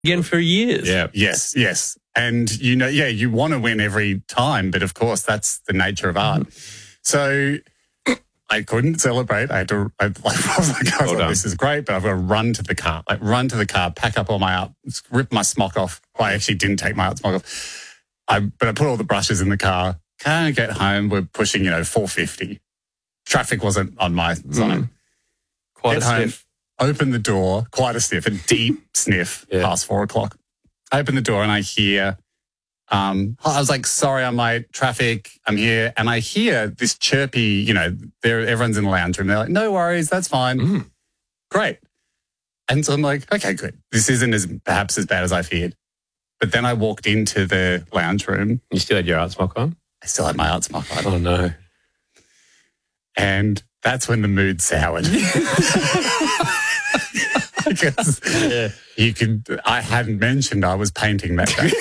again for years. Yeah. Yes. And, you want to win every time, but of course that's the nature of art. So I couldn't celebrate. I was like, this is great, but I've got to run to the car, pack up all my art, rip my smock off. Well, I actually didn't take my art smock off. But I put all the brushes in the car. Can't get home. We're pushing, 450. Traffic wasn't on my side. Quite get a home, sniff. open the door, quite a sniff, a deep sniff past 4 o'clock. I open the door and I hear, I was like, sorry, I'm late, traffic, I'm here. And I hear this chirpy, everyone's in the lounge room. They're like, no worries, that's fine. Great. And so I'm like, okay, good. This isn't perhaps as bad as I feared. But then I walked into the lounge room. You still had your art smock on? I still had my art smock on. Oh, no. And that's when the mood soured. Because I hadn't mentioned I was painting that day.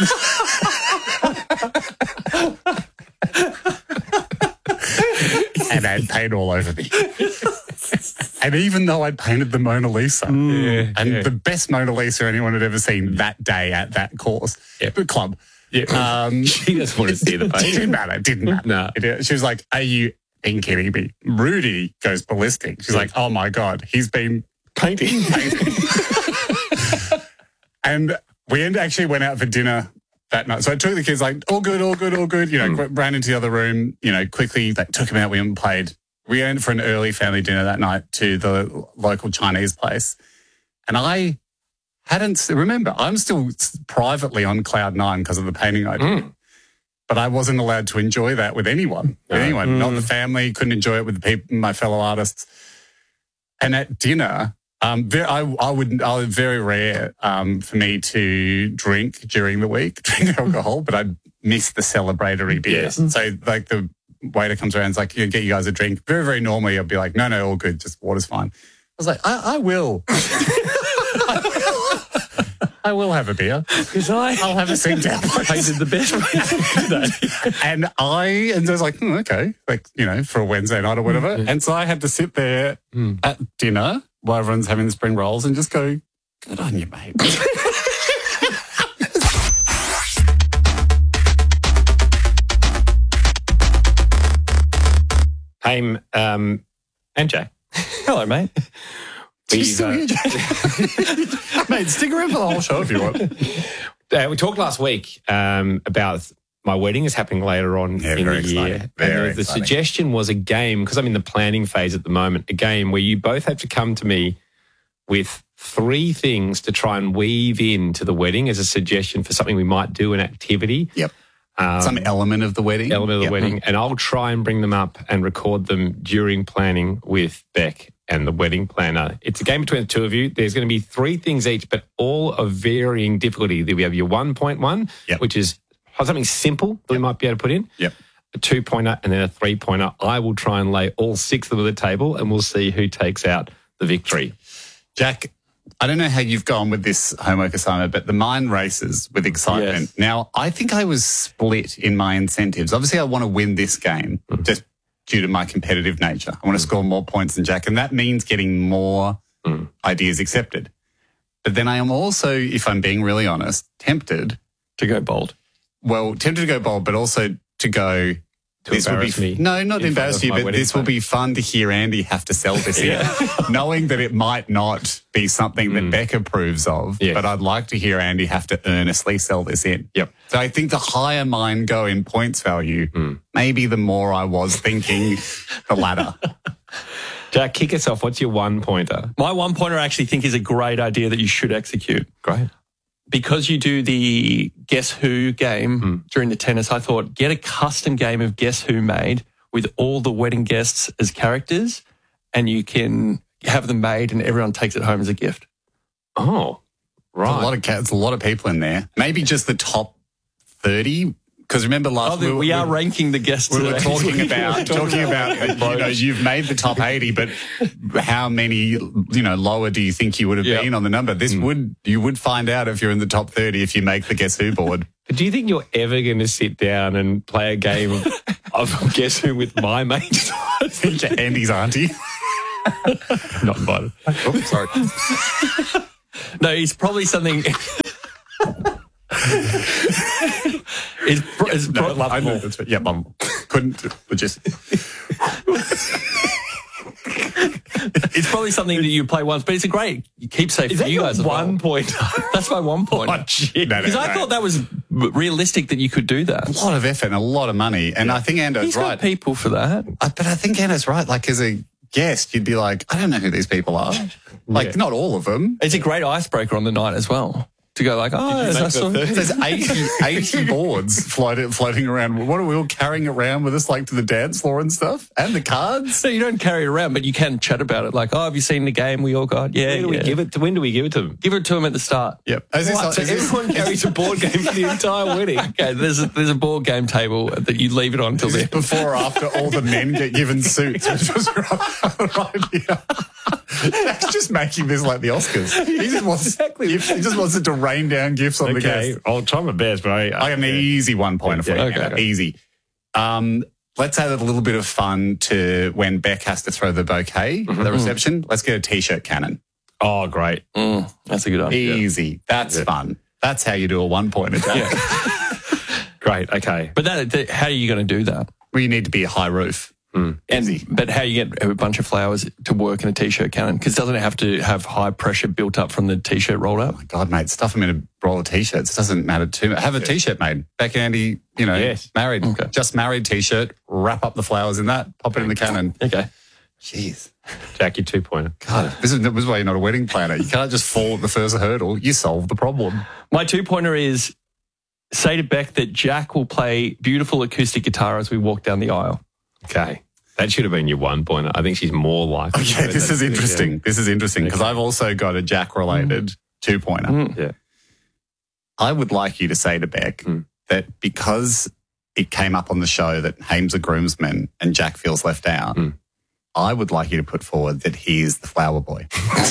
And I had paint all over me. And even though I'd painted the Mona Lisa, the best Mona Lisa anyone had ever seen that day at that course, club. Yeah. She doesn't want to see the paint. Didn't matter. No. She was like, are you kidding me? Rudy goes ballistic. She's like, oh my God, he's been painting. And we actually went out for dinner that night. So I took the kids like, all good. Ran into the other room, quickly took them out. We went and played. We went for an early family dinner that night to the local Chinese place. And I remember, I'm still privately on cloud nine because of the painting I did. But I wasn't allowed to enjoy that with anyone. Not the family, couldn't enjoy it with the people, my fellow artists. And at dinner, very rare for me to drink during the week, drink alcohol, but I'd miss the celebratory beer. Yes. So the waiter comes around and is like, get you guys a drink. Very, very normally I'd be like, no, all good, just water's fine. I was like, I will. I will have a beer. Because I'll have a seat down. painted the best today. And I was like, okay, for a Wednesday night or whatever. And so I had to sit there at dinner while everyone's having the spring rolls and just go, good on you, mate. Hey, and Jack. Hello, mate. Mate, stick around for the whole show if you want. We talked last week about my wedding is happening later on in the year. Very the suggestion was a game, because I'm in the planning phase at the moment, a game where you both have to come to me with 3 things to try and weave into the wedding as a suggestion for something we might do, an activity. Yep. Some element of the wedding. Wedding. And I'll try and bring them up and record them during planning with Beck and the wedding planner. It's a game between the two of you. There's going to be 3 things each, but all of varying difficulty. We have your 1.1, which is something simple that we might be able to put in. Yep. A 2-pointer and then a 3-pointer. I will try and lay all 6 of them on the table and we'll see who takes out the victory. Jack, I don't know how you've gone with this homework assignment, but the mind races with excitement. Yes. Now, I think I was split in my incentives. Obviously, I want to win this game just due to my competitive nature. I want to score more points than Jack, and that means getting more ideas accepted. But then I am also, if I'm being really honest, tempted to go bold. Well, tempted to go bold, but also to go... This would be me. No, not embarrass you, but this will be fun to hear Andy have to sell this in, knowing that it might not be something that Beck approves of, but I'd like to hear Andy have to earnestly sell this in. Yep. So I think the higher mine go in points value, maybe the more I was thinking the latter. Jack, kick us off. What's your 1-pointer? My 1-pointer I actually think is a great idea that you should execute. Great. Because you do the Guess Who game during the tennis, I thought get a custom game of Guess Who made with all the wedding guests as characters, and you can have them made and everyone takes it home as a gift. Oh, right. A lot of cats, a lot of people in there. Maybe just the top 30. Because remember last week we are ranking the guests. We were talking about you've made the top 80, but how many lower do you think you would have been on the number? You would find out if you're in the top 30 if you make the Guess Who board. But do you think you're ever going to sit down and play a game of Guess Who with my mates? Andy's auntie. Not invited. Oh, sorry. No, it's probably something. I know that's right. Yeah, Mum. Couldn't just. It's probably something that you play once, but it's a great keepsake for you guys as well. 1 point? That's my 1 point. Oh, gee. Because I thought that was realistic that you could do that. A lot of effort and a lot of money. And I think Ando's He's right. got people for that. But I think Ando's right. Like, as a guest, you'd be like, I don't know who these people are. Like, not all of them. It's a great icebreaker on the night as well. To go like, There's 80 boards floating around. What are we all carrying around with us, like to the dance floor and stuff? And the cards? So you don't carry it around, but you can chat about it. Like, have you seen the game we all got? Yeah, When do we give it to them? Give it to them at the start. Yep. So everyone carries a board game for the entire wedding. Okay, there's a board game table that you leave it on until then. Before or after all the men get given suits, which was right here. Jack's just making this like the Oscars. He just wants gifts. He just wants it to rain down gifts on the guests. I'll try my best, but I got an easy 1 point for you. Okay. Easy. Let's add a little bit of fun to when Beck has to throw the bouquet at the reception. Let's get a T-shirt cannon. Oh, great. That's a good idea. Easy. That's fun. That's how you do a 1 pointer, Jack. Great, okay. But how are you going to do that? Well, you need to be a high roof. Easy. But how you get a bunch of flowers to work in a T-shirt cannon? Because doesn't it have to have high pressure built up from the T-shirt rolled up? Oh my God, mate, stuff them in a roll of T-shirts. It doesn't matter too much. Have a T-shirt made. Beck and Andy, married. Okay. Just married T-shirt, wrap up the flowers in that, pop it in the cannon. Okay. Jeez. Jack, your 2 pointer. God, this is why you're not a wedding planner. You can't just fall at the first hurdle. You solve the problem. My 2 pointer is say to Beck that Jack will play beautiful acoustic guitar as we walk down the aisle. Okay. That should have been your 1 pointer. I think she's more likely. Okay, this is interesting. This is interesting because I've also got a Jack-related 2 pointer. Yeah. I would like you to say to Beck that because it came up on the show that Haim's a groomsman and Jack feels left out, I would like you to put forward that he is the flower boy.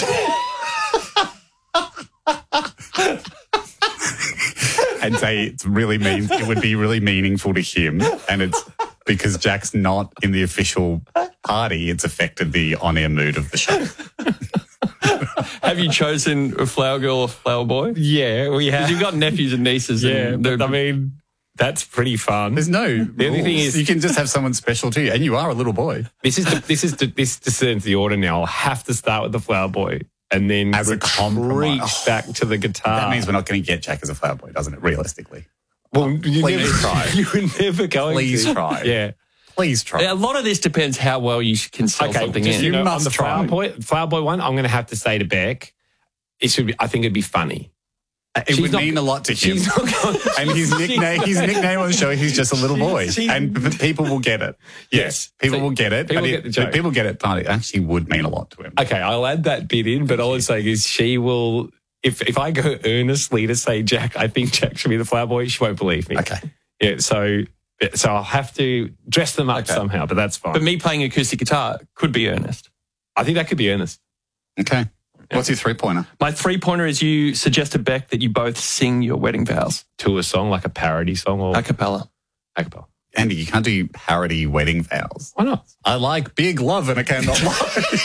And say it would be really meaningful to him, and it's because Jack's not in the official party, it's affected the on-air mood of the show. Have you chosen a flower girl or flower boy? Yeah, we have. Because you've got nephews and nieces. Yeah, I mean, that's pretty fun. There's no The only thing is you can just have someone special to you, and you are a little boy. This discerns the order now. I'll have to start with the flower boy and then As a compromise. back to the guitar. That means we're not going to get Jack as a flower boy, doesn't it, realistically? Well, you please never try. You were never going Please to. try. Yeah. Please try. A lot of this depends how well you can sell something just, in. you know, must on the try. flower boy one, I'm going to have to say to Beck, I think it'd be funny. It would mean a lot to him. She's not going, And his nickname on the show, he's just a little boy. And people will get it. Yes, people will get it. People get the joke. People get it, but it actually would mean a lot to him. Okay, I'll add that bit in, but all I'm saying is she will, if I go earnestly to say, Jack, I think Jack should be the flower boy, she won't believe me. Okay. Yeah, so I'll have to dress them up somehow, but that's fine. But me playing acoustic guitar could be earnest. I think that could be earnest. Okay. What's your 3-pointer? My 3-pointer is you suggest to Beck that you both sing your wedding vows. To a song, like a parody song or A cappella. a cappella. Andy, you can't do parody wedding vows. Why not? I like big love and I cannot lie.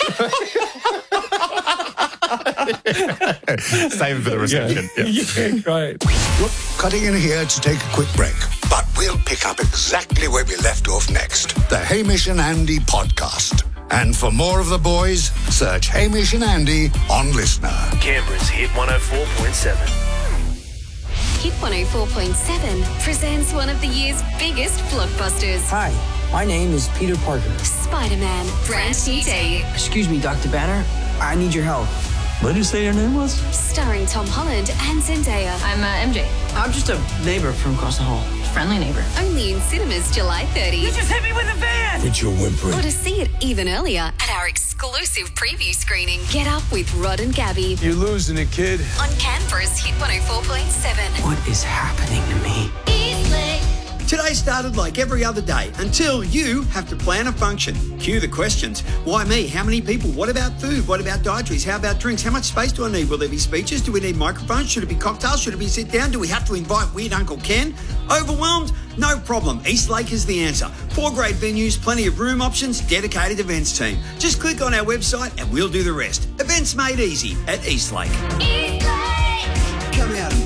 Save it for the reception. Yeah, great. Look, cutting in here to take a quick break. But we'll pick up exactly where we left off next. The Hamish and Andy podcast. And for more of the boys, search Hamish and Andy on Listener. Canberra's Hit 104.7. Hit 104.7 presents one of the year's biggest blockbusters. Hi, my name is Peter Parker. Spider-Man, brand new day. Excuse me, Dr. Banner. I need your help. What did you say your name was? Starring Tom Holland and Zendaya. I'm MJ. I'm just a neighbor from across the hall. Friendly neighbor. Only in cinemas July 30. Just hit me with a van! Quit your whimpering. Or to see it even earlier at our exclusive preview screening. Get Up with Rod and Gabby You're losing it, kid. on Canberra's Hit 104.7. What is happening to me? Today started like every other day until you have to plan a function. Cue the questions. Why me? How many people? What about food? What about dietaries? How about drinks? How much space do I need? Will there be speeches? Do we need microphones? Should it be cocktails? Should it be sit down? Do we have to invite Weird Uncle Ken? Overwhelmed? No problem. Eastlake is the answer. 4 great venues, plenty of room options, dedicated events team. Just click on our website and we'll do the rest. Events made easy at Eastlake. out.